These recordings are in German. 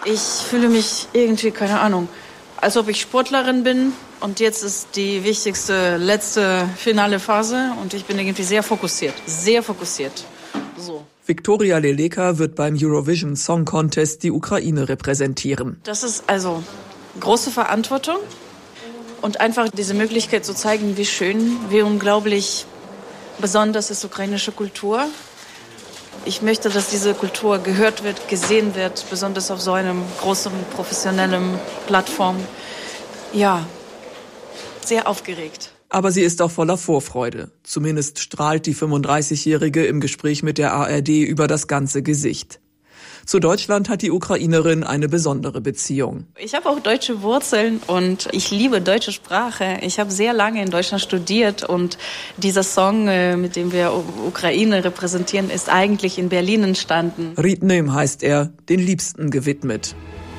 Ich fühle mich irgendwie, keine Ahnung, als ob ich Sportlerin bin. Und jetzt ist die wichtigste, letzte, finale Phase. Und ich bin irgendwie sehr fokussiert. Sehr fokussiert. So. Viktoria Leleka wird beim Eurovision Song Contest die Ukraine repräsentieren. Das ist also große Verantwortung. Und einfach diese Möglichkeit zu zeigen, wie schön, wie unglaublich besonders ist ukrainische Kultur. Ich möchte, dass diese Kultur gehört wird, gesehen wird, besonders auf so einem großen, professionellen Plattform. Ja, sehr aufgeregt. Aber sie ist auch voller Vorfreude. Zumindest strahlt die 35-Jährige im Gespräch mit der ARD über das ganze Gesicht. Zu Deutschland hat die Ukrainerin eine besondere Beziehung. Ich habe auch deutsche Wurzeln und ich liebe deutsche Sprache. Ich habe sehr lange in Deutschland studiert und dieser Song, mit dem wir Ukraine repräsentieren, ist eigentlich in Berlin entstanden. Rytnym heißt er, den Liebsten gewidmet.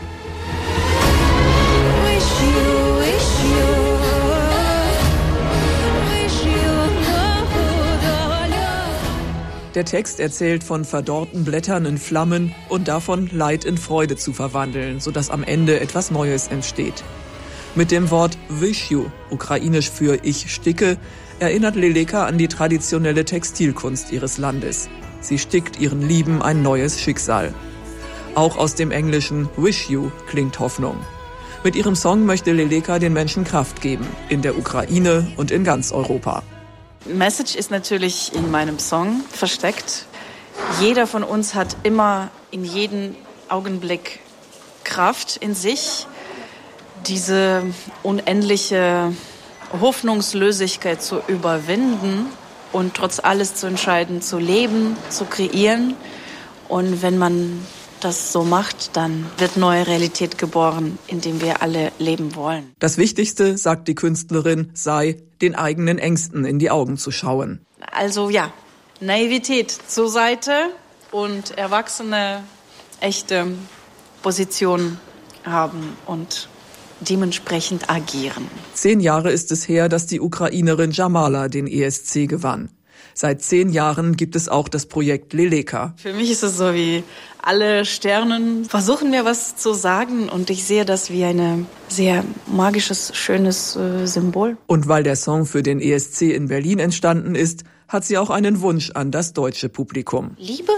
Der Text erzählt von verdorrten Blättern in Flammen und davon, Leid in Freude zu verwandeln, sodass am Ende etwas Neues entsteht. Mit dem Wort Wysju, ukrainisch für Ich sticke, erinnert Leleka an die traditionelle Textilkunst ihres Landes. Sie stickt ihren Lieben ein neues Schicksal. Auch aus dem englischen Wish You klingt Hoffnung. Mit ihrem Song möchte Leleka den Menschen Kraft geben, in der Ukraine und in ganz Europa. Message ist natürlich in meinem Song versteckt. Jeder von uns hat immer in jedem Augenblick Kraft in sich, diese unendliche Hoffnungslosigkeit zu überwinden und trotz alles zu entscheiden, zu leben, zu kreieren. Und wenn man das so macht, dann wird neue Realität geboren, in der wir alle leben wollen. Das Wichtigste, sagt die Künstlerin, sei, den eigenen Ängsten in die Augen zu schauen. Also ja, Naivität zur Seite und erwachsene, echte Position haben und dementsprechend agieren. 10 Jahre ist es her, dass die Ukrainerin Jamala den ESC gewann. Seit 10 Jahren gibt es auch das Projekt Leleka. Für mich ist es so, wie alle Sternen versuchen mir was zu sagen und ich sehe das wie ein sehr magisches, schönes Symbol. Und weil der Song für den ESC in Berlin entstanden ist, hat sie auch einen Wunsch an das deutsche Publikum. Liebe?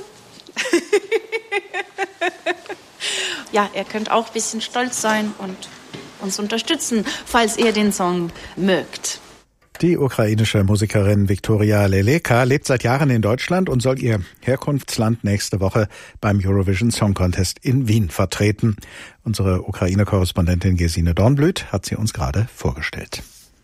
Ja, ihr könnt auch ein bisschen stolz sein und uns unterstützen, falls ihr den Song mögt. Die ukrainische Musikerin Viktoria Leleka lebt seit Jahren in Deutschland und soll ihr Herkunftsland nächste Woche beim Eurovision Song Contest in Wien vertreten. Unsere Ukraine-Korrespondentin Gesine Dornblüt hat sie uns gerade vorgestellt.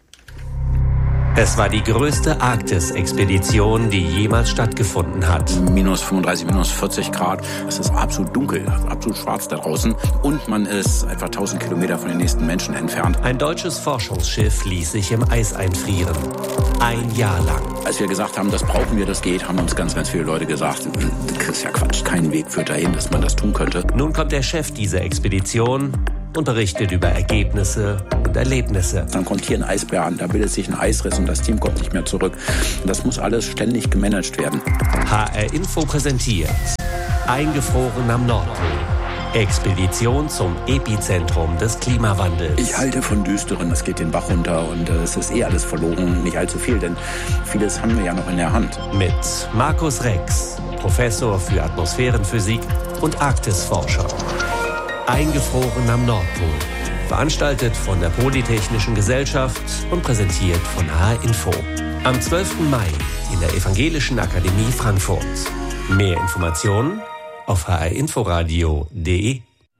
Es war die größte Arktis-Expedition, die jemals stattgefunden hat. Minus 35, minus 40 Grad. Es ist absolut dunkel, absolut schwarz da draußen. Und man ist etwa 1000 Kilometer von den nächsten Menschen entfernt. Ein deutsches Forschungsschiff ließ sich im Eis einfrieren. 1 Jahr lang. Als wir gesagt haben, das brauchen wir, das geht, haben uns ganz, ganz viele Leute gesagt, das ist ja Quatsch, kein Weg führt dahin, dass man das tun könnte. Nun kommt der Chef dieser Expedition und berichtet über Ergebnisse und Erlebnisse. Dann kommt hier ein Eisbär an, da bildet sich ein Eisriss und das Team kommt nicht mehr zurück. Das muss alles ständig gemanagt werden. HR Info präsentiert Eingefroren am Nordpol. Expedition zum Epizentrum des Klimawandels. Ich halte von Düsteren, es geht den Bach runter und es ist alles verloren. Nicht allzu viel, denn vieles haben wir ja noch in der Hand. Mit Markus Rex, Professor für Atmosphärenphysik und Arktisforscher. Eingefroren am Nordpol. Veranstaltet von der Polytechnischen Gesellschaft und präsentiert von HR Info. Am 12. Mai in der Evangelischen Akademie Frankfurt. Mehr Informationen auf hrinforadio.de.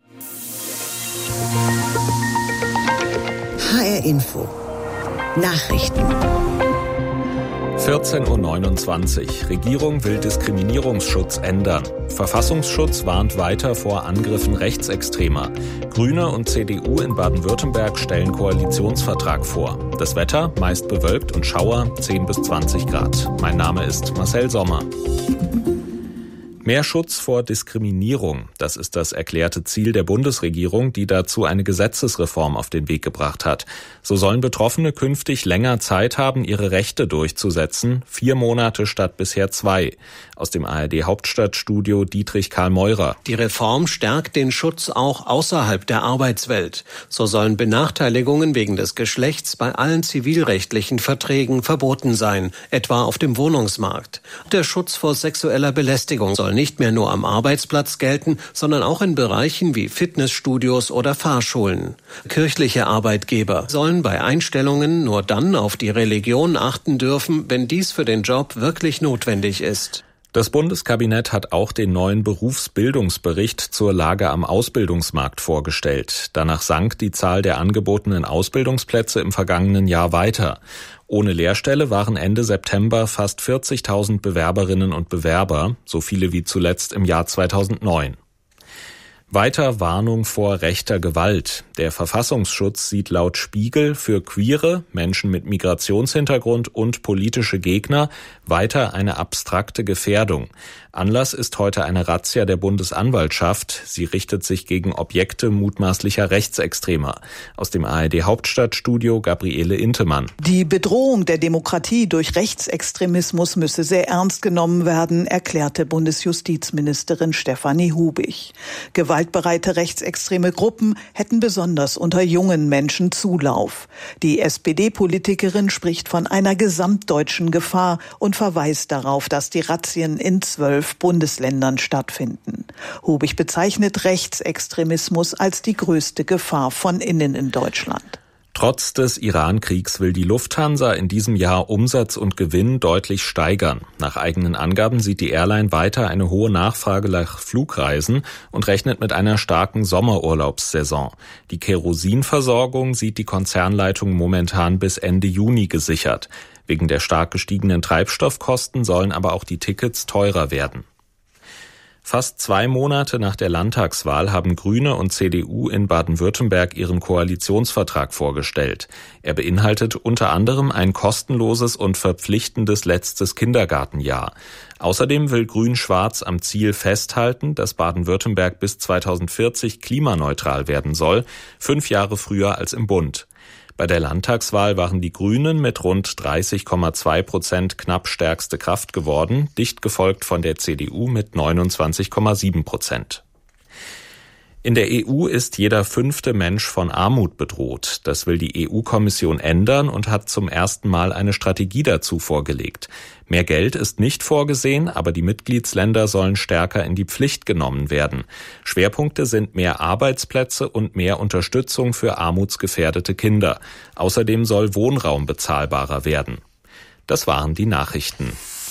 HR Info. Nachrichten. 14:29 Uhr. Regierung will Diskriminierungsschutz ändern. Verfassungsschutz warnt weiter vor Angriffen Rechtsextremer. Grüne und CDU in Baden-Württemberg stellen Koalitionsvertrag vor. Das Wetter meist bewölkt und Schauer 10 bis 20 Grad. Mein Name ist Marcel Sommer. Mehr Schutz vor Diskriminierung, das ist das erklärte Ziel der Bundesregierung, die dazu eine Gesetzesreform auf den Weg gebracht hat. So sollen Betroffene künftig länger Zeit haben, ihre Rechte durchzusetzen, 4 Monate statt bisher 2. Aus dem ARD-Hauptstadtstudio Dietrich Karl Meurer. Die Reform stärkt den Schutz auch außerhalb der Arbeitswelt. So sollen Benachteiligungen wegen des Geschlechts bei allen zivilrechtlichen Verträgen verboten sein, etwa auf dem Wohnungsmarkt. Der Schutz vor sexueller Belästigung soll nicht mehr nur am Arbeitsplatz gelten, sondern auch in Bereichen wie Fitnessstudios oder Fahrschulen. Kirchliche Arbeitgeber sollen bei Einstellungen nur dann auf die Religion achten dürfen, wenn dies für den Job wirklich notwendig ist. Das Bundeskabinett hat auch den neuen Berufsbildungsbericht zur Lage am Ausbildungsmarkt vorgestellt. Danach sank die Zahl der angebotenen Ausbildungsplätze im vergangenen Jahr weiter. Ohne Lehrstelle waren Ende September fast 40.000 Bewerberinnen und Bewerber, so viele wie zuletzt im Jahr 2009. Weiter Warnung vor rechter Gewalt. Der Verfassungsschutz sieht laut Spiegel für Queere, Menschen mit Migrationshintergrund und politische Gegner weiter eine abstrakte Gefährdung. Anlass ist heute eine Razzia der Bundesanwaltschaft. Sie richtet sich gegen Objekte mutmaßlicher Rechtsextremer. Aus dem ARD-Hauptstadtstudio Gabriele Intemann. Die Bedrohung der Demokratie durch Rechtsextremismus müsse sehr ernst genommen werden, erklärte Bundesjustizministerin Stefanie Hubig. Gewaltbereite rechtsextreme Gruppen hätten besonders unter jungen Menschen Zulauf. Die SPD-Politikerin spricht von einer gesamtdeutschen Gefahr und verweist darauf, dass die Razzien in 12 Bundesländern stattfinden. Hubig bezeichnet Rechtsextremismus als die größte Gefahr von innen in Deutschland. Trotz des Iran-Kriegs will die Lufthansa in diesem Jahr Umsatz und Gewinn deutlich steigern. Nach eigenen Angaben sieht die Airline weiter eine hohe Nachfrage nach Flugreisen und rechnet mit einer starken Sommerurlaubssaison. Die Kerosinversorgung sieht die Konzernleitung momentan bis Ende Juni gesichert. Wegen der stark gestiegenen Treibstoffkosten sollen aber auch die Tickets teurer werden. Fast 2 Monate nach der Landtagswahl haben Grüne und CDU in Baden-Württemberg ihren Koalitionsvertrag vorgestellt. Er beinhaltet unter anderem ein kostenloses und verpflichtendes letztes Kindergartenjahr. Außerdem will Grün-Schwarz am Ziel festhalten, dass Baden-Württemberg bis 2040 klimaneutral werden soll, 5 Jahre früher als im Bund. Bei der Landtagswahl waren die Grünen mit rund 30,2% knapp stärkste Kraft geworden, dicht gefolgt von der CDU mit 29,7%. In der EU ist jeder 5. Mensch von Armut bedroht. Das will die EU-Kommission ändern und hat zum ersten Mal eine Strategie dazu vorgelegt. Mehr Geld ist nicht vorgesehen, aber die Mitgliedsländer sollen stärker in die Pflicht genommen werden. Schwerpunkte sind mehr Arbeitsplätze und mehr Unterstützung für armutsgefährdete Kinder. Außerdem soll Wohnraum bezahlbarer werden. Das waren die Nachrichten.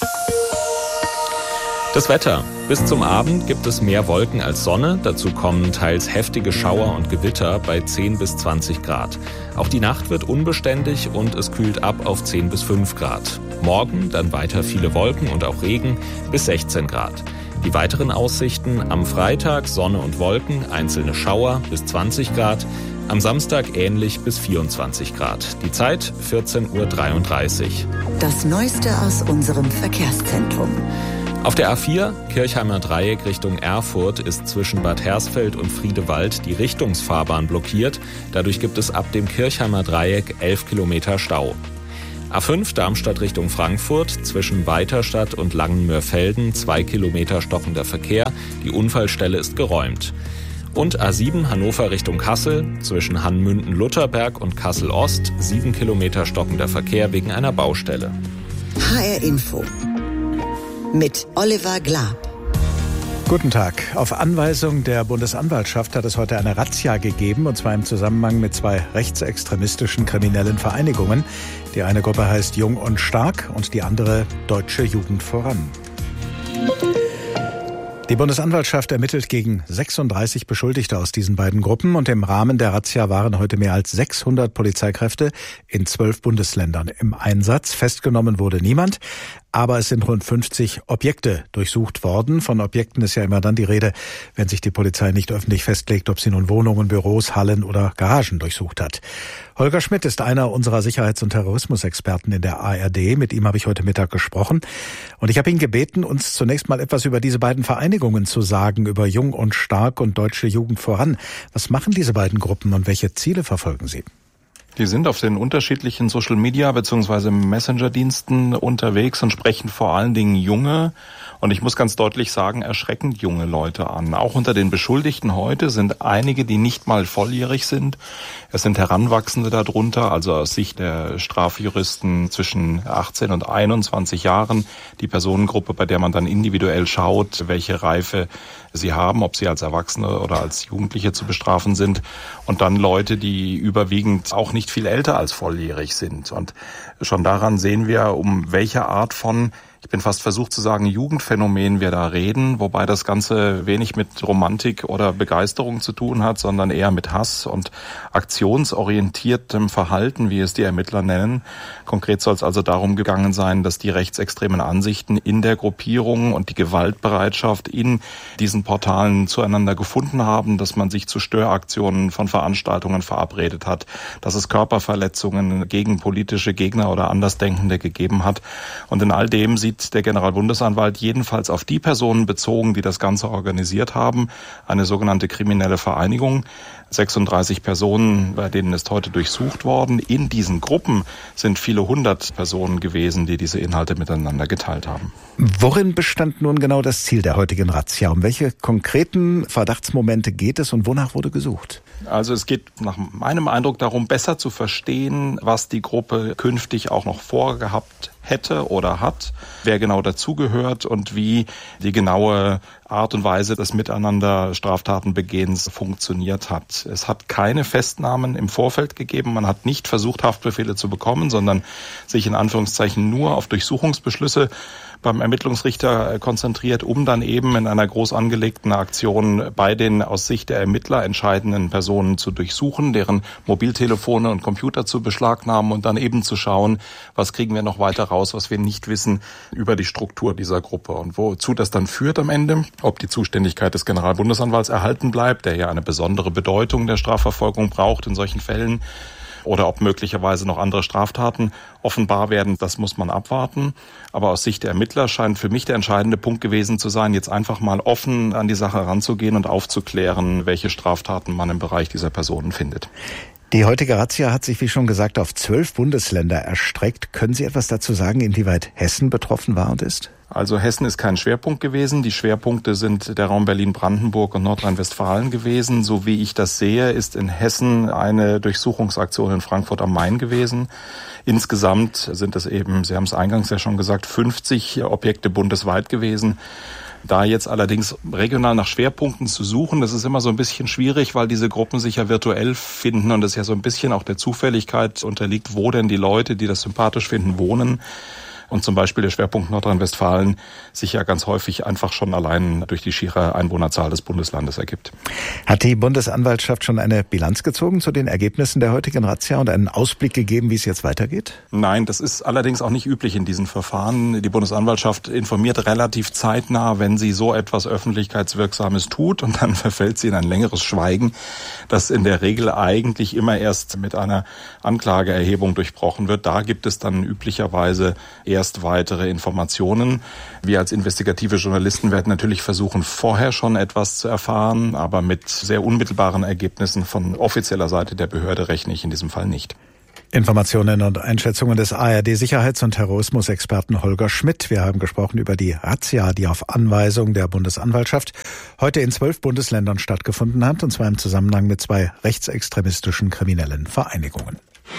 Das Wetter. Bis zum Abend gibt es mehr Wolken als Sonne. Dazu kommen teils heftige Schauer und Gewitter bei 10 bis 20 Grad. Auch die Nacht wird unbeständig und es kühlt ab auf 10 bis 5 Grad. Morgen dann weiter viele Wolken und auch Regen bis 16 Grad. Die weiteren Aussichten: am Freitag Sonne und Wolken, einzelne Schauer bis 20 Grad. Am Samstag ähnlich bis 24 Grad. Die Zeit 14:33 Uhr. Das Neueste aus unserem Verkehrszentrum. Auf der A4 Kirchheimer Dreieck Richtung Erfurt ist zwischen Bad Hersfeld und Friedewald die Richtungsfahrbahn blockiert. Dadurch gibt es ab dem Kirchheimer Dreieck 11 Kilometer Stau. A5 Darmstadt Richtung Frankfurt zwischen Weiterstadt und Langenmörfelden 2 Kilometer stockender Verkehr. Die Unfallstelle ist geräumt. Und A7 Hannover Richtung Kassel zwischen Hannmünden-Lutherberg und Kassel-Ost 7 Kilometer stockender Verkehr wegen einer Baustelle. HR Info mit Oliver Glab. Guten Tag. Auf Anweisung der Bundesanwaltschaft hat es heute eine Razzia gegeben, und zwar im Zusammenhang mit 2 rechtsextremistischen kriminellen Vereinigungen. Die eine Gruppe heißt Jung und Stark und die andere Deutsche Jugend voran. Die Bundesanwaltschaft ermittelt gegen 36 Beschuldigte aus diesen beiden Gruppen und im Rahmen der Razzia waren heute mehr als 600 Polizeikräfte in 12 Bundesländern im Einsatz. Festgenommen wurde niemand, aber es sind rund 50 Objekte durchsucht worden. Von Objekten ist ja immer dann die Rede, wenn sich die Polizei nicht öffentlich festlegt, ob sie nun Wohnungen, Büros, Hallen oder Garagen durchsucht hat. Holger Schmidt ist einer unserer Sicherheits- und Terrorismusexperten in der ARD. Mit ihm habe ich heute Mittag gesprochen. Und ich habe ihn gebeten, uns zunächst mal etwas über diese beiden Vereinigungen zu sagen, über Jung und Stark und Deutsche Jugend voran. Was machen diese beiden Gruppen und welche Ziele verfolgen sie? Die sind auf den unterschiedlichen Social-Media- bzw. Messenger-Diensten unterwegs und sprechen vor allen Dingen junge und ich muss ganz deutlich sagen, erschreckend junge Leute an. Auch unter den Beschuldigten heute sind einige, die nicht mal volljährig sind. Es sind Heranwachsende darunter, also aus Sicht der Strafjuristen zwischen 18 und 21 Jahren. Die Personengruppe, bei der man dann individuell schaut, welche Reife sie haben, ob sie als Erwachsene oder als Jugendliche zu bestrafen sind. Und dann Leute, die überwiegend auch nicht viel älter als volljährig sind. Und schon daran sehen wir, um welche Art von, ich bin fast versucht zu sagen, Jugendphänomen wir da reden, wobei das Ganze wenig mit Romantik oder Begeisterung zu tun hat, sondern eher mit Hass und aktionsorientiertem Verhalten, wie es die Ermittler nennen. Konkret soll es also darum gegangen sein, dass die rechtsextremen Ansichten in der Gruppierung und die Gewaltbereitschaft in diesen Portalen zueinander gefunden haben, dass man sich zu Störaktionen von Veranstaltungen verabredet hat, dass es Körperverletzungen gegen politische Gegner oder Andersdenkende gegeben hat. Und in all dem sieht der Generalbundesanwalt jedenfalls auf die Personen bezogen, die das Ganze organisiert haben, eine sogenannte kriminelle Vereinigung. 36 Personen, bei denen ist heute durchsucht worden. In diesen Gruppen sind viele hundert Personen gewesen, die diese Inhalte miteinander geteilt haben. Worin bestand nun genau das Ziel der heutigen Razzia? Um welche konkreten Verdachtsmomente geht es und wonach wurde gesucht? Also es geht nach meinem Eindruck darum, besser zu verstehen, was die Gruppe künftig auch noch vorgehabt hätte oder hat, wer genau dazugehört und wie die genaue Art und Weise des Miteinander Straftatenbegehens funktioniert hat. Es hat keine Festnahmen im Vorfeld gegeben. Man hat nicht versucht, Haftbefehle zu bekommen, sondern sich in Anführungszeichen nur auf Durchsuchungsbeschlüsse beim Ermittlungsrichter konzentriert, um dann eben in einer groß angelegten Aktion bei den aus Sicht der Ermittler entscheidenden Personen zu durchsuchen, deren Mobiltelefone und Computer zu beschlagnahmen und dann eben zu schauen, was kriegen wir noch weiter raus, was wir nicht wissen über die Struktur dieser Gruppe und wozu das dann führt am Ende, ob die Zuständigkeit des Generalbundesanwalts erhalten bleibt, der ja eine besondere Bedeutung der Strafverfolgung braucht in solchen Fällen, oder ob möglicherweise noch andere Straftaten offenbar werden, das muss man abwarten. Aber aus Sicht der Ermittler scheint für mich der entscheidende Punkt gewesen zu sein, jetzt einfach mal offen an die Sache heranzugehen und aufzuklären, welche Straftaten man im Bereich dieser Personen findet. Die heutige Razzia hat sich, wie schon gesagt, auf 12 Bundesländer erstreckt. Können Sie etwas dazu sagen, inwieweit Hessen betroffen war und ist? Also Hessen ist kein Schwerpunkt gewesen. Die Schwerpunkte sind der Raum Berlin-Brandenburg und Nordrhein-Westfalen gewesen. So wie ich das sehe, ist in Hessen eine Durchsuchungsaktion in Frankfurt am Main gewesen. Insgesamt sind es eben, Sie haben es eingangs ja schon gesagt, 50 Objekte bundesweit gewesen. Da jetzt allerdings regional nach Schwerpunkten zu suchen, das ist immer so ein bisschen schwierig, weil diese Gruppen sich ja virtuell finden und es ja so ein bisschen auch der Zufälligkeit unterliegt, wo denn die Leute, die das sympathisch finden, wohnen. Und zum Beispiel der Schwerpunkt Nordrhein-Westfalen sich ja ganz häufig einfach schon allein durch die schiere Einwohnerzahl des Bundeslandes ergibt. Hat die Bundesanwaltschaft schon eine Bilanz gezogen zu den Ergebnissen der heutigen Razzia und einen Ausblick gegeben, wie es jetzt weitergeht? Nein, das ist allerdings auch nicht üblich in diesen Verfahren. Die Bundesanwaltschaft informiert relativ zeitnah, wenn sie so etwas Öffentlichkeitswirksames tut und dann verfällt sie in ein längeres Schweigen, das in der Regel eigentlich immer erst mit einer Anklageerhebung durchbrochen wird. Da gibt es dann üblicherweise erst weitere Informationen. Wir als investigative Journalisten werden natürlich versuchen, vorher schon etwas zu erfahren, aber mit sehr unmittelbaren Ergebnissen von offizieller Seite der Behörde rechne ich in diesem Fall nicht. Informationen und Einschätzungen des ARD-Sicherheits- und Terrorismusexperten Holger Schmidt. Wir haben gesprochen über die Razzia, die auf Anweisung der Bundesanwaltschaft heute in 12 Bundesländern stattgefunden hat, und zwar im Zusammenhang mit 2 rechtsextremistischen kriminellen Vereinigungen.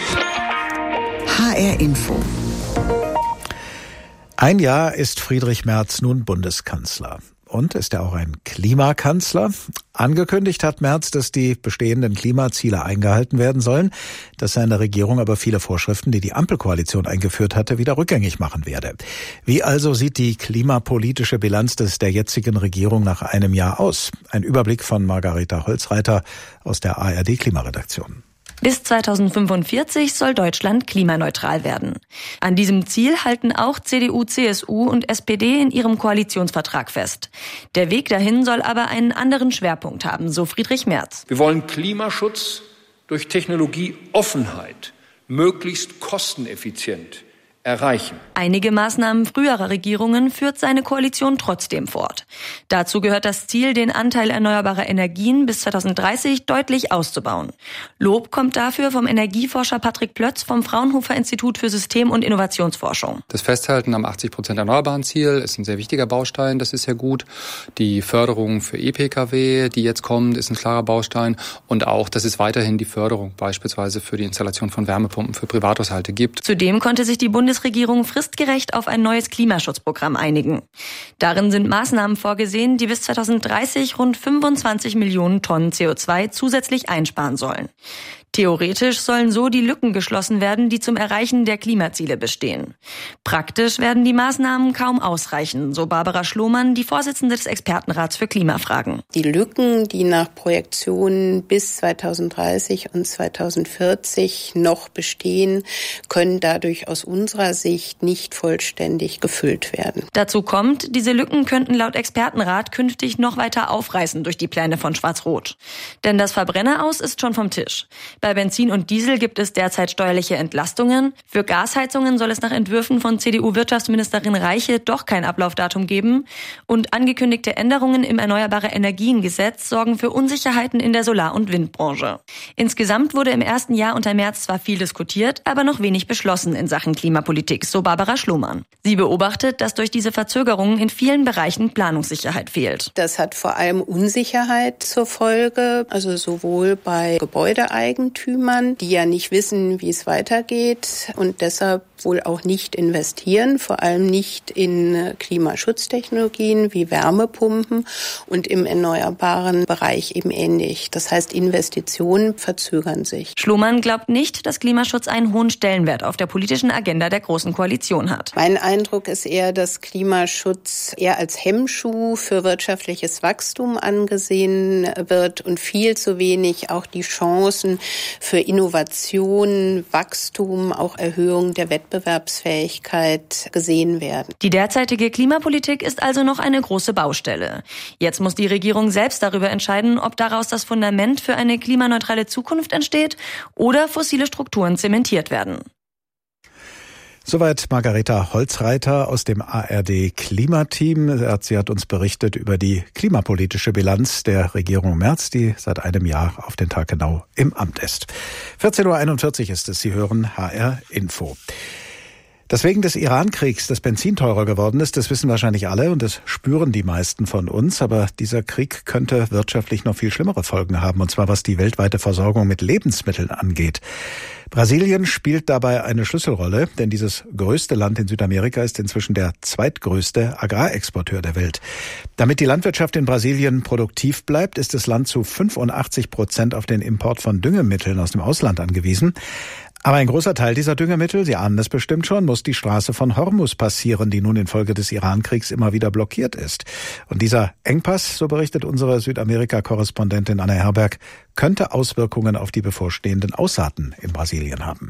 HR Info. Ein Jahr ist Friedrich Merz nun Bundeskanzler. Und ist er auch ein Klimakanzler? Angekündigt hat Merz, dass die bestehenden Klimaziele eingehalten werden sollen, dass seine Regierung aber viele Vorschriften, die die Ampelkoalition eingeführt hatte, wieder rückgängig machen werde. Wie also sieht die klimapolitische Bilanz der jetzigen Regierung nach einem Jahr aus? Ein Überblick von Margareta Holzreiter aus der ARD-Klimaredaktion. Bis 2045 soll Deutschland klimaneutral werden. An diesem Ziel halten auch CDU, CSU und SPD in ihrem Koalitionsvertrag fest. Der Weg dahin soll aber einen anderen Schwerpunkt haben, so Friedrich Merz. Wir wollen Klimaschutz durch Technologieoffenheit möglichst kosteneffizient erreichen. Einige Maßnahmen früherer Regierungen führt seine Koalition trotzdem fort. Dazu gehört das Ziel, den Anteil erneuerbarer Energien bis 2030 deutlich auszubauen. Lob kommt dafür vom Energieforscher Patrick Plötz vom Fraunhofer Institut für System- und Innovationsforschung. Das Festhalten am 80% erneuerbaren Ziel ist ein sehr wichtiger Baustein, das ist sehr gut. Die Förderung für E-Pkw, die jetzt kommt, ist ein klarer Baustein. Und auch, dass es weiterhin die Förderung beispielsweise für die Installation von Wärmepumpen für Privathaushalte gibt. Zudem konnte sich die Bundesregierung fristgerecht auf ein neues Klimaschutzprogramm einigen. Darin sind Maßnahmen vorgesehen, die bis 2030 rund 25 Millionen Tonnen CO2 zusätzlich einsparen sollen. Theoretisch sollen so die Lücken geschlossen werden, die zum Erreichen der Klimaziele bestehen. Praktisch werden die Maßnahmen kaum ausreichen, so Barbara Schlohmann, die Vorsitzende des Expertenrats für Klimafragen. Die Lücken, die nach Projektionen bis 2030 und 2040 noch bestehen, können dadurch aus unserer Sicht nicht vollständig gefüllt werden. Dazu kommt, diese Lücken könnten laut Expertenrat künftig noch weiter aufreißen durch die Pläne von Schwarz-Rot. Denn das Verbrenneraus ist schon vom Tisch. Bei Benzin und Diesel gibt es derzeit steuerliche Entlastungen. Für Gasheizungen soll es nach Entwürfen von CDU-Wirtschaftsministerin Reiche doch kein Ablaufdatum geben. Und angekündigte Änderungen im Erneuerbare-Energien-Gesetz sorgen für Unsicherheiten in der Solar- und Windbranche. Insgesamt wurde im ersten Jahr unter Merz zwar viel diskutiert, aber noch wenig beschlossen in Sachen Klimapolitik, so Barbara Schlohmann. Sie beobachtet, dass durch diese Verzögerungen in vielen Bereichen Planungssicherheit fehlt. Das hat vor allem Unsicherheit zur Folge, also sowohl bei Gebäudeeigentümern, die ja nicht wissen, wie es weitergeht und deshalb wohl auch nicht investieren, vor allem nicht in Klimaschutztechnologien wie Wärmepumpen und im erneuerbaren Bereich eben ähnlich. Das heißt, Investitionen verzögern sich. Schlohmann glaubt nicht, dass Klimaschutz einen hohen Stellenwert auf der politischen Agenda der Großen Koalition hat. Mein Eindruck ist eher, dass Klimaschutz eher als Hemmschuh für wirtschaftliches Wachstum angesehen wird und viel zu wenig auch die Chancen für Innovation, Wachstum, auch Erhöhung der Wettbewerbsfähigkeit gesehen werden. Die derzeitige Klimapolitik ist also noch eine große Baustelle. Jetzt muss die Regierung selbst darüber entscheiden, ob daraus das Fundament für eine klimaneutrale Zukunft entsteht oder fossile Strukturen zementiert werden. Soweit Margareta Holzreiter aus dem ARD-Klimateam. Sie hat uns berichtet über die klimapolitische Bilanz der Regierung Merz, die seit einem Jahr auf den Tag genau im Amt ist. 14.41 Uhr ist es. Sie hören HR Info. Dass wegen des Iran-Kriegs das Benzin teurer geworden ist, das wissen wahrscheinlich alle und das spüren die meisten von uns. Aber dieser Krieg könnte wirtschaftlich noch viel schlimmere Folgen haben, und zwar was die weltweite Versorgung mit Lebensmitteln angeht. Brasilien spielt dabei eine Schlüsselrolle, denn dieses größte Land in Südamerika ist inzwischen der zweitgrößte Agrarexporteur der Welt. Damit die Landwirtschaft in Brasilien produktiv bleibt, ist das Land zu 85% auf den Import von Düngemitteln aus dem Ausland angewiesen. Aber ein großer Teil dieser Düngemittel, Sie ahnen es bestimmt schon, muss die Straße von Hormuz passieren, die nun infolge des Iran-Kriegs immer wieder blockiert ist. Und dieser Engpass, so berichtet unsere Südamerika-Korrespondentin Anna Herberg, könnte Auswirkungen auf die bevorstehenden Aussaaten in Brasilien haben.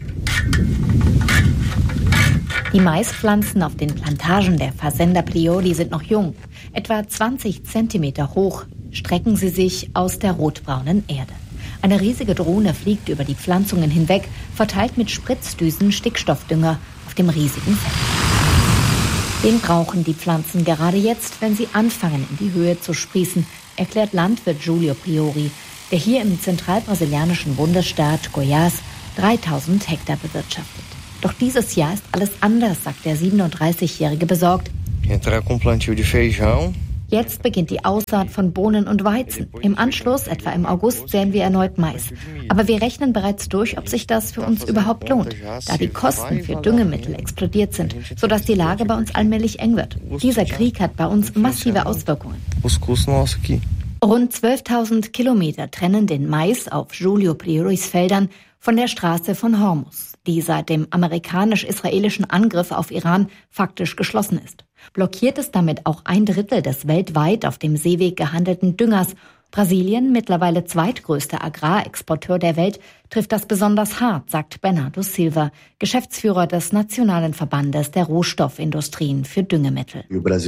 Die Maispflanzen auf den Plantagen der Fazenda Priori sind noch jung. Etwa 20 Zentimeter hoch strecken sie sich aus der rotbraunen Erde. Eine riesige Drohne fliegt über die Pflanzungen hinweg, verteilt mit Spritzdüsen Stickstoffdünger auf dem riesigen Feld. Den brauchen die Pflanzen gerade jetzt, wenn sie anfangen, in die Höhe zu sprießen, erklärt Landwirt Julio Priori, der hier im zentralbrasilianischen Bundesstaat Goiás 3000 Hektar bewirtschaftet. Doch dieses Jahr ist alles anders, sagt der 37-Jährige besorgt. Jetzt beginnt die Aussaat von Bohnen und Weizen. Im Anschluss, etwa im August, säen wir erneut Mais. Aber wir rechnen bereits durch, ob sich das für uns überhaupt lohnt, da die Kosten für Düngemittel explodiert sind, sodass die Lage bei uns allmählich eng wird. Dieser Krieg hat bei uns massive Auswirkungen. Rund 12.000 Kilometer trennen den Mais auf Giulio Prioris Feldern von der Straße von Hormuz, die seit dem amerikanisch-israelischen Angriff auf Iran faktisch geschlossen ist. Blockiert ist damit auch 1/3 des weltweit auf dem Seeweg gehandelten Düngers. Brasilien, mittlerweile zweitgrößter Agrarexporteur der Welt, trifft das besonders hart, sagt Bernardo Silva, Geschäftsführer des Nationalen Verbandes der Rohstoffindustrien für Düngemittel.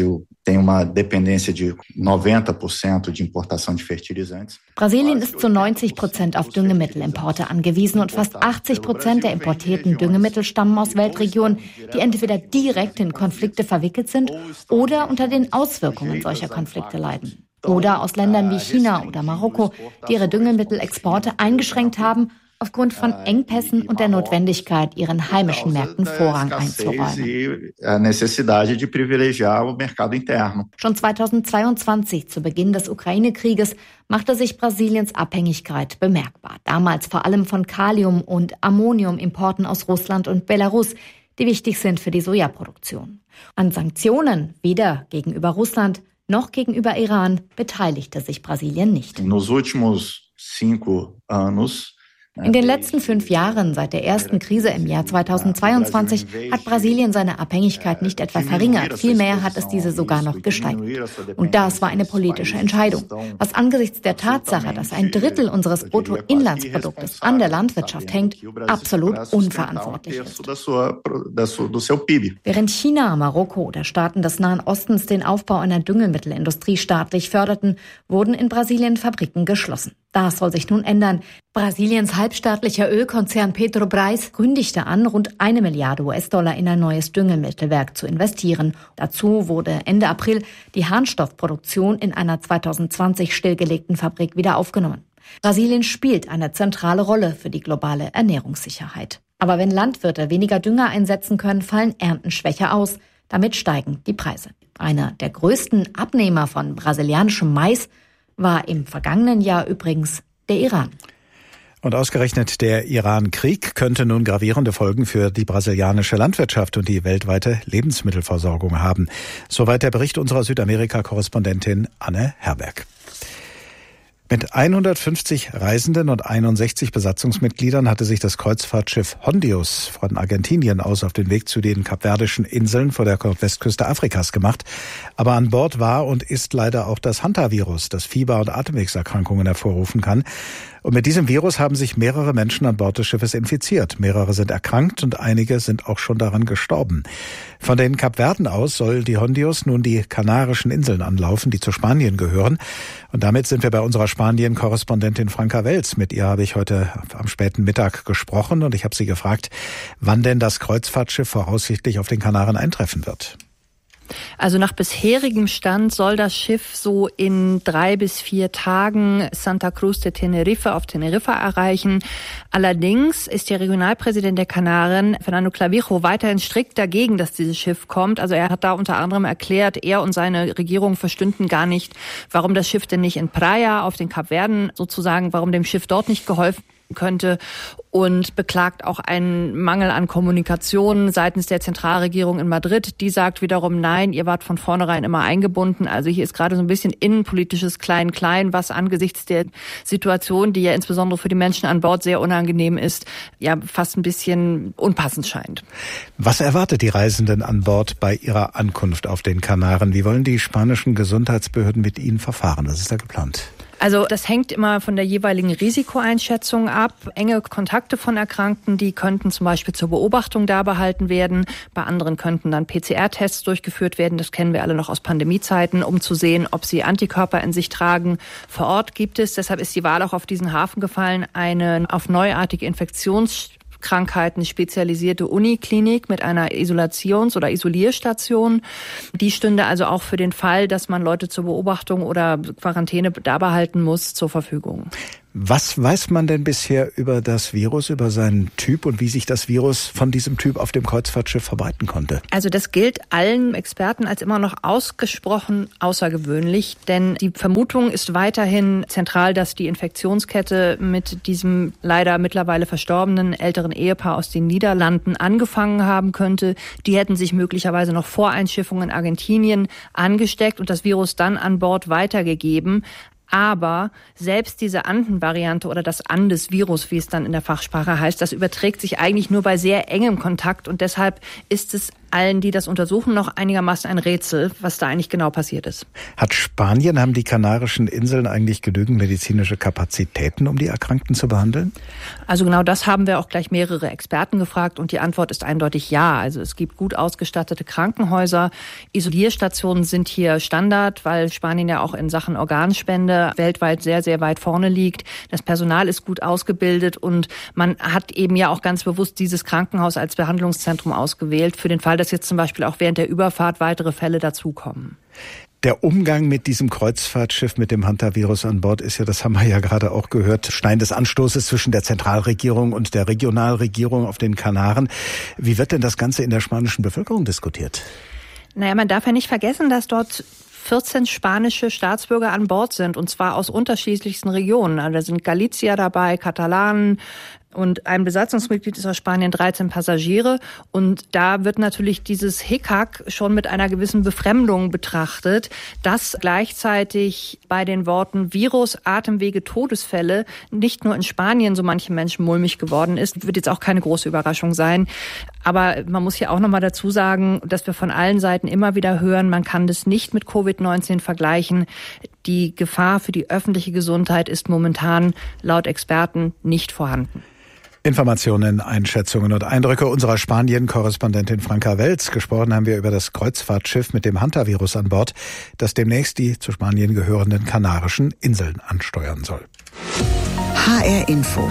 Brasilien ist zu 90% auf Düngemittelimporte angewiesen und fast 80% der importierten Düngemittel stammen aus Weltregionen, die entweder direkt in Konflikte verwickelt sind oder unter den Auswirkungen solcher Konflikte leiden. Oder aus Ländern wie China oder Marokko, die ihre Düngemittelexporte eingeschränkt haben, aufgrund von Engpässen und der Notwendigkeit, ihren heimischen Märkten Vorrang einzuräumen. Schon 2022, zu Beginn des Ukraine-Krieges, machte sich Brasiliens Abhängigkeit bemerkbar. Damals vor allem von Kalium- und Ammoniumimporten aus Russland und Belarus, die wichtig sind für die Sojaproduktion. An Sanktionen, weder gegenüber Russland noch gegenüber Iran, beteiligte sich Brasilien nicht. In den letzten 5 Jahren, seit der ersten Krise im Jahr 2022, hat Brasilien seine Abhängigkeit nicht etwa verringert, vielmehr hat es diese sogar noch gesteigert. Und das war eine politische Entscheidung, was angesichts der Tatsache, dass 1/3 unseres Bruttoinlandsproduktes an der Landwirtschaft hängt, absolut unverantwortlich ist. Während China, Marokko oder Staaten des Nahen Ostens den Aufbau einer Düngemittelindustrie staatlich förderten, wurden in Brasilien Fabriken geschlossen. Das soll sich nun ändern. Brasiliens halbstaatlicher Ölkonzern Petrobras kündigte an, rund 1 Milliarde US-Dollar in ein neues Düngemittelwerk zu investieren. Dazu wurde Ende April die Harnstoffproduktion in einer 2020 stillgelegten Fabrik wieder aufgenommen. Brasilien spielt eine zentrale Rolle für die globale Ernährungssicherheit. Aber wenn Landwirte weniger Dünger einsetzen können, fallen Ernten schwächer aus. Damit steigen die Preise. Einer der größten Abnehmer von brasilianischem Mais war im vergangenen Jahr übrigens der Iran. Und ausgerechnet der Iran-Krieg könnte nun gravierende Folgen für die brasilianische Landwirtschaft und die weltweite Lebensmittelversorgung haben. Soweit der Bericht unserer Südamerika-Korrespondentin Anne Herberg. Mit 150 Reisenden und 61 Besatzungsmitgliedern hatte sich das Kreuzfahrtschiff Hondius von Argentinien aus auf den Weg zu den kapverdischen Inseln vor der Westküste Afrikas gemacht. Aber an Bord war und ist leider auch das Hantavirus, das Fieber- und Atemwegserkrankungen hervorrufen kann. Und mit diesem Virus haben sich mehrere Menschen an Bord des Schiffes infiziert. Mehrere sind erkrankt und einige sind auch schon daran gestorben. Von den Kapverden aus soll die Hondius nun die Kanarischen Inseln anlaufen, die zu Spanien gehören. Und damit sind wir bei unserer Spanien-Korrespondentin Franka Welz. Mit ihr habe ich heute am späten Mittag gesprochen und ich habe sie gefragt, wann denn das Kreuzfahrtschiff voraussichtlich auf den Kanaren eintreffen wird. Also nach bisherigem Stand soll das Schiff so in 3 bis 4 Tagen Santa Cruz de Tenerife auf Teneriffa erreichen. Allerdings ist der Regionalpräsident der Kanaren, Fernando Clavijo, weiterhin strikt dagegen, dass dieses Schiff kommt. Also er hat da unter anderem erklärt, er und seine Regierung verstünden gar nicht, warum das Schiff denn nicht in Praia auf den Kapverden sozusagen, warum dem Schiff dort nicht geholfen könnte, und beklagt auch einen Mangel an Kommunikation seitens der Zentralregierung in Madrid. Die sagt wiederum, nein, ihr wart von vornherein immer eingebunden. Also hier ist gerade so ein bisschen innenpolitisches Klein-Klein, was angesichts der Situation, die ja insbesondere für die Menschen an Bord sehr unangenehm ist, ja fast ein bisschen unpassend scheint. Was erwartet die Reisenden an Bord bei ihrer Ankunft auf den Kanaren? Wie wollen die spanischen Gesundheitsbehörden mit ihnen verfahren? Was ist da geplant? Also das hängt immer von der jeweiligen Risikoeinschätzung ab. Enge Kontakte von Erkrankten, die könnten zum Beispiel zur Beobachtung da behalten werden. Bei anderen könnten dann PCR-Tests durchgeführt werden. Das kennen wir alle noch aus Pandemiezeiten, um zu sehen, ob sie Antikörper in sich tragen. Vor Ort gibt es, deshalb ist die Wahl auch auf diesen Hafen gefallen, eine auf neuartige Infektionskrankheiten spezialisierte Uniklinik mit einer Isolations- oder Isolierstation. Die stünde also auch für den Fall, dass man Leute zur Beobachtung oder Quarantäne da behalten muss, zur Verfügung. Was weiß man denn bisher über das Virus, über seinen Typ und wie sich das Virus von diesem Typ auf dem Kreuzfahrtschiff verbreiten konnte? Also das gilt allen Experten als immer noch ausgesprochen außergewöhnlich, denn die Vermutung ist weiterhin zentral, dass die Infektionskette mit diesem leider mittlerweile verstorbenen älteren Ehepaar aus den Niederlanden angefangen haben könnte. Die hätten sich möglicherweise noch vor Einschiffung in Argentinien angesteckt und das Virus dann an Bord weitergegeben. Aber selbst diese Anden-Variante oder das Andes-Virus, wie es dann in der Fachsprache heißt, das überträgt sich eigentlich nur bei sehr engem Kontakt. Und deshalb ist es allen, die das untersuchen, noch einigermaßen ein Rätsel, was da eigentlich genau passiert ist. Haben die Kanarischen Inseln eigentlich genügend medizinische Kapazitäten, um die Erkrankten zu behandeln? Also genau das haben wir auch gleich mehrere Experten gefragt und die Antwort ist eindeutig ja. Also es gibt gut ausgestattete Krankenhäuser. Isolierstationen sind hier Standard, weil Spanien ja auch in Sachen Organspende weltweit sehr, sehr weit vorne liegt. Das Personal ist gut ausgebildet und man hat eben ja auch ganz bewusst dieses Krankenhaus als Behandlungszentrum ausgewählt, für den Fall, dass jetzt zum Beispiel auch während der Überfahrt weitere Fälle dazukommen. Der Umgang mit diesem Kreuzfahrtschiff mit dem Hantavirus an Bord ist ja, das haben wir ja gerade auch gehört, Stein des Anstoßes zwischen der Zentralregierung und der Regionalregierung auf den Kanaren. Wie wird denn das Ganze in der spanischen Bevölkerung diskutiert? Naja, man darf ja nicht vergessen, dass dort 14 spanische Staatsbürger an Bord sind, und zwar aus unterschiedlichsten Regionen. Also da sind Galizier dabei, Katalanen, und ein Besatzungsmitglied ist aus Spanien, 13 Passagiere. Und da wird natürlich dieses Hickhack schon mit einer gewissen Befremdung betrachtet, dass gleichzeitig bei den Worten Virus, Atemwege, Todesfälle nicht nur in Spanien so manchen Menschen mulmig geworden ist. Wird jetzt auch keine große Überraschung sein. Aber man muss hier auch nochmal dazu sagen, dass wir von allen Seiten immer wieder hören, man kann das nicht mit Covid-19 vergleichen. Die Gefahr für die öffentliche Gesundheit ist momentan laut Experten nicht vorhanden. Informationen, Einschätzungen und Eindrücke unserer Spanien-Korrespondentin Franka Welz. Gesprochen haben wir über das Kreuzfahrtschiff mit dem Hantavirus an Bord, das demnächst die zu Spanien gehörenden Kanarischen Inseln ansteuern soll. HR Info.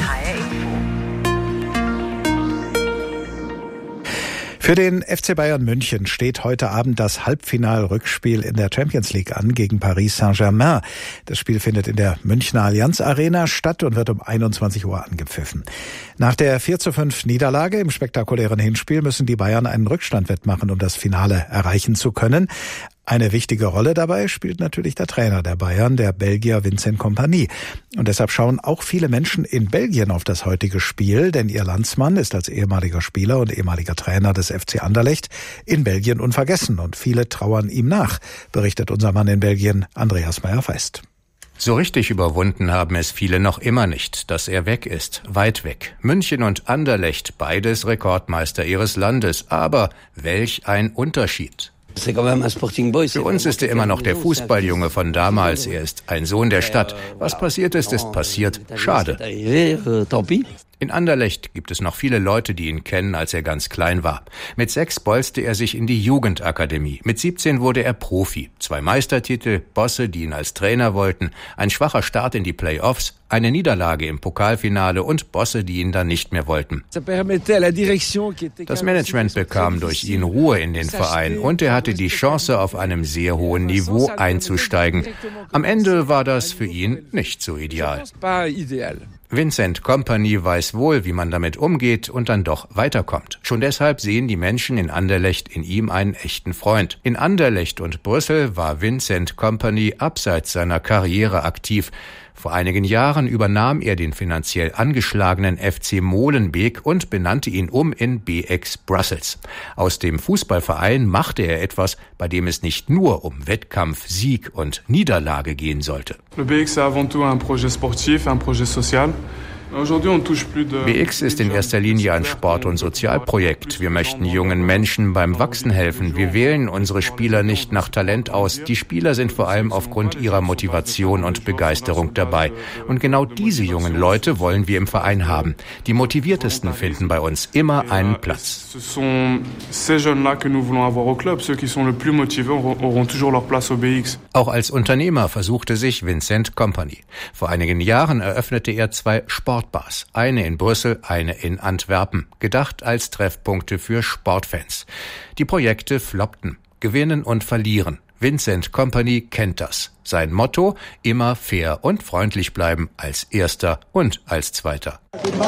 Für den FC Bayern München steht heute Abend das Halbfinal-Rückspiel in der Champions League an gegen Paris Saint-Germain. Das Spiel findet in der Münchner Allianz Arena statt und wird um 21 Uhr angepfiffen. Nach der 4:5 Niederlage im spektakulären Hinspiel müssen die Bayern einen Rückstand wettmachen, um das Finale erreichen zu können. Eine wichtige Rolle dabei spielt natürlich der Trainer der Bayern, der Belgier Vincent Kompany. Und deshalb schauen auch viele Menschen in Belgien auf das heutige Spiel, denn ihr Landsmann ist als ehemaliger Spieler und ehemaliger Trainer des FC Anderlecht in Belgien unvergessen und viele trauern ihm nach, berichtet unser Mann in Belgien, Andreas Meyer-Feist. So richtig überwunden haben es viele noch immer nicht, dass er weg ist, weit weg. München und Anderlecht, beides Rekordmeister ihres Landes, aber welch ein Unterschied. Für uns ist er immer noch der Fußballjunge von damals. Er ist ein Sohn der Stadt. Was passiert ist, ist passiert. Schade. In Anderlecht gibt es noch viele Leute, die ihn kennen, als er ganz klein war. Mit 6 bolzte er sich in die Jugendakademie. Mit 17 wurde er Profi. 2 Meistertitel, Bosse, die ihn als Trainer wollten, ein schwacher Start in die Playoffs, eine Niederlage im Pokalfinale und Bosse, die ihn dann nicht mehr wollten. Das Management bekam durch ihn Ruhe in den Verein und er hatte die Chance, auf einem sehr hohen Niveau einzusteigen. Am Ende war das für ihn nicht so ideal. Vincent Kompany weiß wohl, wie man damit umgeht und dann doch weiterkommt. Schon deshalb sehen die Menschen in Anderlecht in ihm einen echten Freund. In Anderlecht und Brüssel war Vincent Kompany abseits seiner Karriere aktiv. Vor einigen Jahren übernahm er den finanziell angeschlagenen FC Molenbeek und benannte ihn um in BX Brussels. Aus dem Fußballverein machte er etwas, bei dem es nicht nur um Wettkampf, Sieg und Niederlage gehen sollte. Le BX est avant tout un projet sportif, un projet social. BX ist in erster Linie ein Sport- und Sozialprojekt. Wir möchten jungen Menschen beim Wachsen helfen. Wir wählen unsere Spieler nicht nach Talent aus. Die Spieler sind vor allem aufgrund ihrer Motivation und Begeisterung dabei. Und genau diese jungen Leute wollen wir im Verein haben. Die Motiviertesten finden bei uns immer einen Platz. Auch als Unternehmer versuchte sich Vincent Kompany. Vor einigen Jahren eröffnete er 2 Sportbars, eine in Brüssel, eine in Antwerpen, gedacht als Treffpunkte für Sportfans. Die Projekte floppten, gewinnen und verlieren. Vincent Kompany kennt das. Sein Motto: immer fair und freundlich bleiben, als Erster und als Zweiter.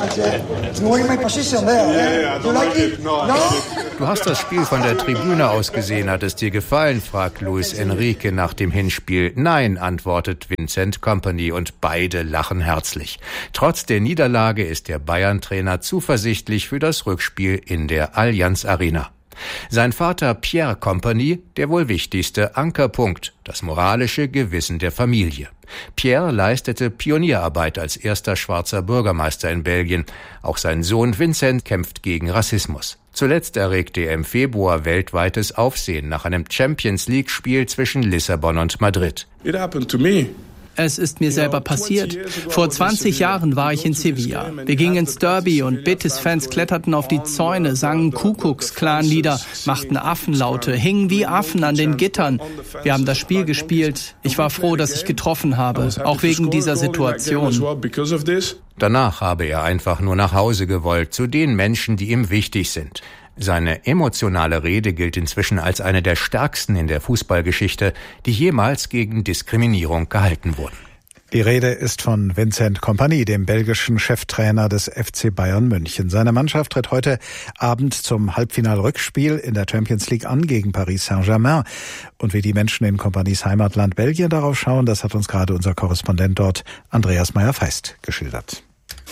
Du hast das Spiel von der Tribüne aus gesehen. Hat es dir gefallen? Fragt Luis Enrique nach dem Hinspiel. Nein, antwortet Vincent Kompany und beide lachen herzlich. Trotz der Niederlage ist der Bayern-Trainer zuversichtlich für das Rückspiel in der Allianz Arena. Sein Vater Pierre Kompany, der wohl wichtigste Ankerpunkt, das moralische Gewissen der Familie. Pierre leistete Pionierarbeit als erster schwarzer Bürgermeister in Belgien. Auch sein Sohn Vincent kämpft gegen Rassismus. Zuletzt erregte er im Februar weltweites Aufsehen nach einem Champions-League-Spiel zwischen Lissabon und Madrid. It happened to me. Es ist mir selber passiert. Vor 20 Jahren war ich in Sevilla. Wir gingen ins Derby und Betis-Fans kletterten auf die Zäune, sangen Kuckucks-Clan-Lieder, machten Affenlaute, hingen wie Affen an den Gittern. Wir haben das Spiel gespielt. Ich war froh, dass ich getroffen habe, auch wegen dieser Situation. Danach habe er einfach nur nach Hause gewollt, zu den Menschen, die ihm wichtig sind. Seine emotionale Rede gilt inzwischen als eine der stärksten in der Fußballgeschichte, die jemals gegen Diskriminierung gehalten wurden. Die Rede ist von Vincent Kompany, dem belgischen Cheftrainer des FC Bayern München. Seine Mannschaft tritt heute Abend zum Halbfinalrückspiel in der Champions League an gegen Paris Saint-Germain. Und wie die Menschen in Kompanys Heimatland Belgien darauf schauen, das hat uns gerade unser Korrespondent dort, Andreas Meyer-Feist, geschildert.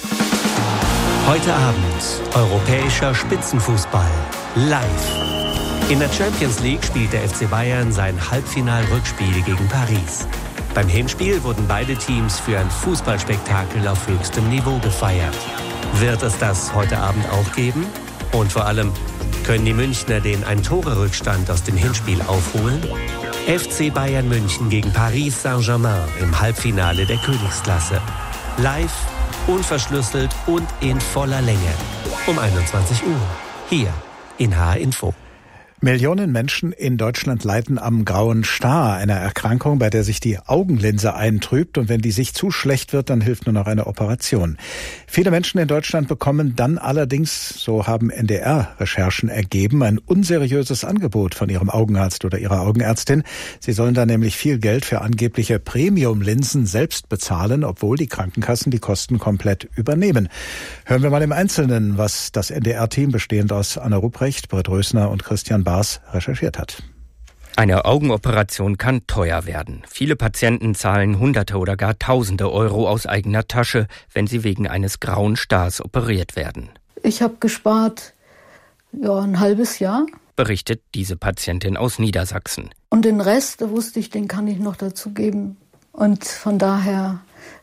Heute Abend europäischer Spitzenfußball live. In der Champions League spielt der FC Bayern sein Halbfinal-Rückspiel gegen Paris. Beim Hinspiel wurden beide Teams für ein Fußballspektakel auf höchstem Niveau gefeiert. Wird es das heute Abend auch geben? Und vor allem, können die Münchner den Ein-Tore-Rückstand aus dem Hinspiel aufholen? FC Bayern München gegen Paris Saint-Germain im Halbfinale der Königsklasse. Live, unverschlüsselt und in voller Länge. Um 21 Uhr. Hier in HR Info. Millionen Menschen in Deutschland leiden am grauen Star, einer Erkrankung, bei der sich die Augenlinse eintrübt, und wenn die Sicht zu schlecht wird, dann hilft nur noch eine Operation. Viele Menschen in Deutschland bekommen dann allerdings, so haben NDR-Recherchen ergeben, ein unseriöses Angebot von ihrem Augenarzt oder ihrer Augenärztin. Sie sollen dann nämlich viel Geld für angebliche Premium-Linsen selbst bezahlen, obwohl die Krankenkassen die Kosten komplett übernehmen. Hören wir mal im Einzelnen, was das NDR-Team bestehend aus Anna Rupprecht, Britt Rösner und Christian Baas recherchiert hat. Eine Augenoperation kann teuer werden. Viele Patienten zahlen Hunderte oder gar Tausende Euro aus eigener Tasche, wenn sie wegen eines grauen Stars operiert werden. Ich habe gespart, ein halbes Jahr. Berichtet diese Patientin aus Niedersachsen. Und den Rest, wusste ich, den kann ich noch dazu geben. Und von daher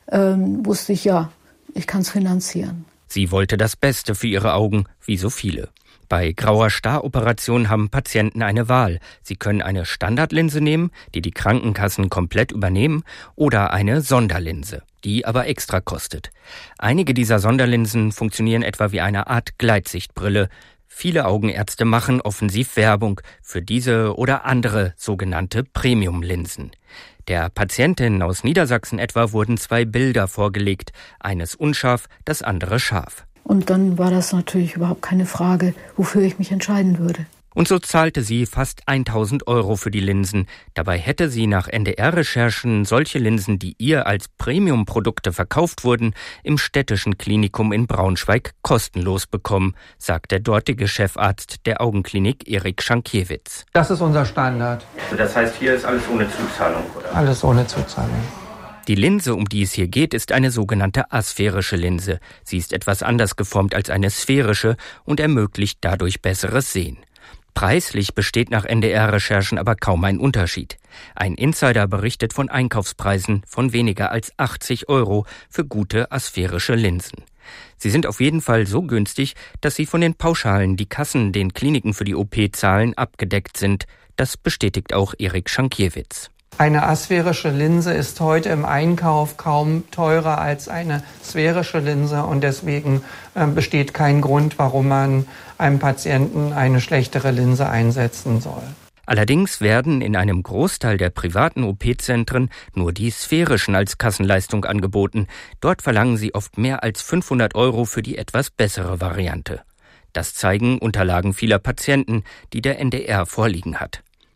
wusste ich, ich kann es finanzieren. Sie wollte das Beste für ihre Augen, wie so viele. Bei grauer Staroperation haben Patienten eine Wahl. Sie können eine Standardlinse nehmen, die die Krankenkassen komplett übernehmen, oder eine Sonderlinse, die aber extra kostet. Einige dieser Sonderlinsen funktionieren etwa wie eine Art Gleitsichtbrille. Viele Augenärzte machen offensiv Werbung für diese oder andere sogenannte Premium-Linsen. Der Patientin aus Niedersachsen etwa wurden 2 Bilder vorgelegt, eines unscharf, das andere scharf. Und dann war das natürlich überhaupt keine Frage, wofür ich mich entscheiden würde. Und so zahlte sie fast 1.000 Euro für die Linsen. Dabei hätte sie nach NDR-Recherchen solche Linsen, die ihr als Premium-Produkte verkauft wurden, im städtischen Klinikum in Braunschweig kostenlos bekommen, sagt der dortige Chefarzt der Augenklinik Erik Schankiewicz. Das ist unser Standard. Also das heißt, hier ist alles ohne Zuzahlung, oder? Alles ohne Zuzahlung. Die Linse, um die es hier geht, ist eine sogenannte asphärische Linse. Sie ist etwas anders geformt als eine sphärische und ermöglicht dadurch besseres Sehen. Preislich besteht nach NDR-Recherchen aber kaum ein Unterschied. Ein Insider berichtet von Einkaufspreisen von weniger als 80 Euro für gute asphärische Linsen. Sie sind auf jeden Fall so günstig, dass sie von den Pauschalen, die Kassen den Kliniken für die OP zahlen, abgedeckt sind. Das bestätigt auch Erik Schankiewicz. Eine asphärische Linse ist heute im Einkauf kaum teurer als eine sphärische Linse und deswegen besteht kein Grund, warum man einem Patienten eine schlechtere Linse einsetzen soll. Allerdings werden in einem Großteil der privaten OP-Zentren nur die sphärischen als Kassenleistung angeboten. Dort verlangen sie oft mehr als 500 Euro für die etwas bessere Variante. Das zeigen Unterlagen vieler Patienten, die der NDR vorliegen hat.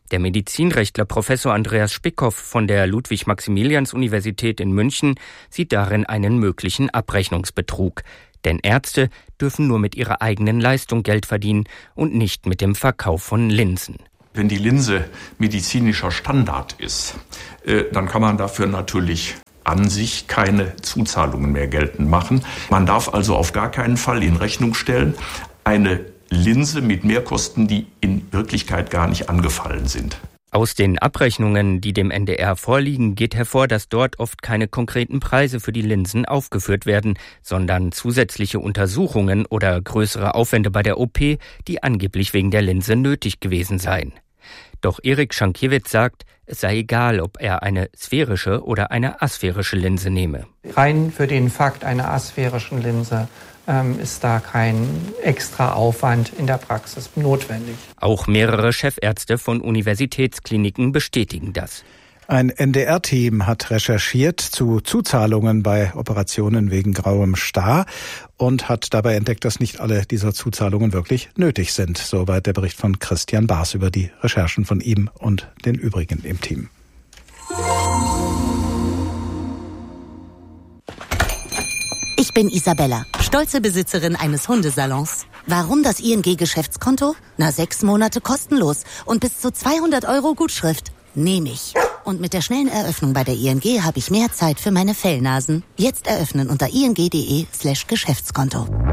Der Medizinrechtler Professor Andreas Spickhoff von der Ludwig-Maximilians-Universität in München sieht darin einen möglichen Abrechnungsbetrug. Denn Ärzte dürfen nur mit ihrer eigenen Leistung Geld verdienen und nicht mit dem Verkauf von Linsen. Wenn die Linse medizinischer Standard ist, dann kann man dafür natürlich an sich keine Zuzahlungen mehr geltend machen. Man darf also auf gar keinen Fall in Rechnung stellen, eine Linse mit Mehrkosten, die in Wirklichkeit gar nicht angefallen sind. Aus den Abrechnungen, die dem NDR vorliegen, geht hervor, dass dort oft keine konkreten Preise für die Linsen aufgeführt werden, sondern zusätzliche Untersuchungen oder größere Aufwände bei der OP, die angeblich wegen der Linse nötig gewesen seien. Doch Erik Schankiewicz sagt, es sei egal, ob er eine sphärische oder eine asphärische Linse nehme. Rein für den Fakt einer asphärischen Linse ist da kein extra Aufwand in der Praxis notwendig. Auch mehrere Chefärzte von Universitätskliniken bestätigen das. Ein NDR-Team hat recherchiert zu Zuzahlungen bei Operationen wegen grauem Star und hat dabei entdeckt, dass nicht alle dieser Zuzahlungen wirklich nötig sind. Soweit der Bericht von Christian Baas über die Recherchen von ihm und den übrigen im Team. Ich bin Isabella, stolze Besitzerin eines Hundesalons. Warum das ING-Geschäftskonto? 6 Monate kostenlos und bis zu 200 € Gutschrift. Nehme ich. Und mit der schnellen Eröffnung bei der ING habe ich mehr Zeit für meine Fellnasen. Jetzt eröffnen unter ing.de/Geschäftskonto.